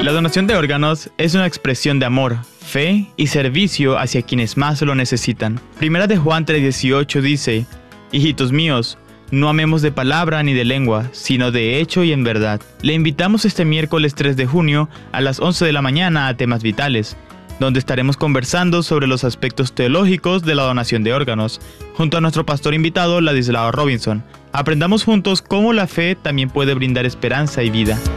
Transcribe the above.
La donación de órganos es una expresión de amor, fe y servicio hacia quienes más lo necesitan. Primera de Juan 3:18 dice: Hijitos míos, no amemos de palabra ni de lengua, sino de hecho y en verdad. Le invitamos este miércoles 3 de junio a las 11 de la mañana a Temas Vitales, donde estaremos conversando sobre los aspectos teológicos de la donación de órganos, junto a nuestro pastor invitado Ladislao Robinson. Aprendamos juntos cómo la fe también puede brindar esperanza y vida.